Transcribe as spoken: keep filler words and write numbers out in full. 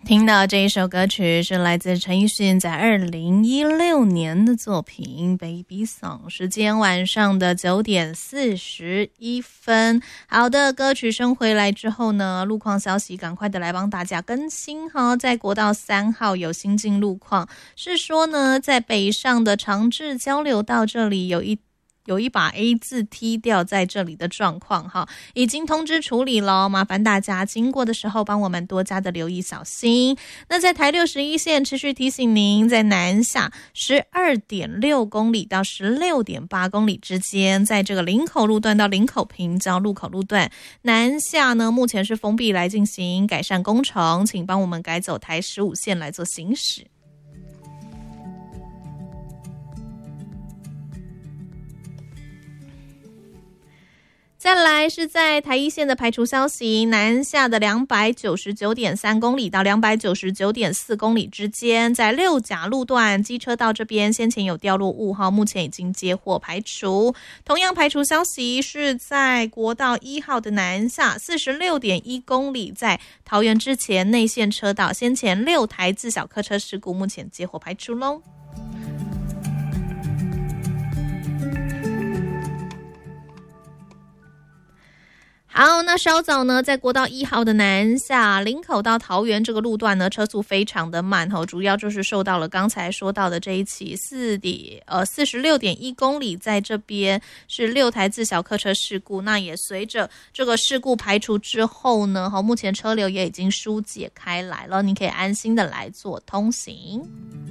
听到这一首歌曲是来自陈奕迅在二零一六年的作品《Baby Song》，时间晚上的九点四十一分。好的，歌曲声回来之后呢，路况消息赶快的来帮大家更新哈。在国道三号有新进路况，是说呢，在北上的长治交流道这里有一有一把 A 字踢掉在这里的状况哈，已经通知处理了，麻烦大家经过的时候帮我们多加的留意小心。那在台六十一线持续提醒您，在南下十二点六公里到十六点八公里之间，在这个林口路段到林口平交路口路段南下呢，目前是封闭来进行改善工程，请帮我们改走台十五线来做行驶。再来是在台一线的排除消息，南下的两百九十九点三公里到两百九十九点四公里之间，在六甲路段机车道这边先前有掉落物哈，目前已经接获排除。同样排除消息是在国道一号的南下四十六点一公里，在桃园之前内线车道先前六台自小客车事故，目前接获排除咯。好，那稍早呢，在国道一号的南下林口到桃园这个路段呢，车速非常的慢哈，主要就是受到了刚才说到的这一起四点呃四十六点一公里，在这边是六台自小客车事故，那也随着这个事故排除之后呢，哈，目前车流也已经疏解开来了，你可以安心的来做通行。